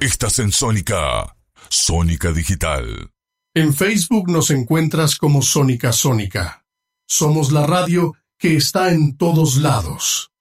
Estás en Sónica. Sónica Digital. En Facebook nos encuentras como Sónica Sónica. Somos la radio que está en todos lados.